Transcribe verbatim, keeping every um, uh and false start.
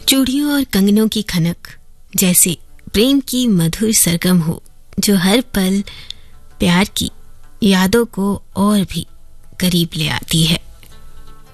चूड़ियों और कंगनों की खनक जैसे प्रेम की मधुर सरगम हो, जो हर पल प्यार की यादों को और भी करीब ले आती है।